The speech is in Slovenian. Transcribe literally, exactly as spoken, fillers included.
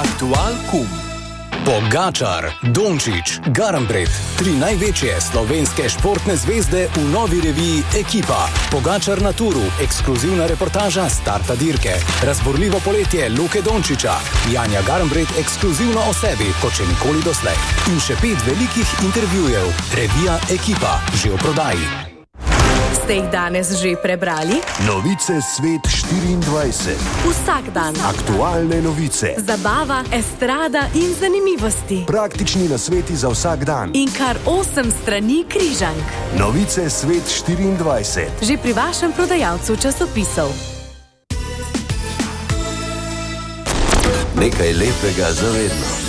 Aktual kum. Pogačar, Dončić, Garnbret, tri največje slovenske športne zvezde v novi reviji Ekipa. Pogačar na turu, ekskluzivna reportaža starta dirke. Razborljivo poletje Luke Dončića, Janja Garnbret ekskluzivno o sebi, kot še nikoli doslej. In še pet velikih intervjujev. Revija Ekipa, že v prodaji. Ste jih danes že prebrali? Novice Svet štiriindvajset. Vsak dan. Aktualne novice. Zabava, estrada in zanimivosti. Praktični nasveti za vsak dan. In kar osem strani križank. Novice Svet štiriindvajset. Že pri vašem prodajalcu časopisov. Nekaj lepega za vedno.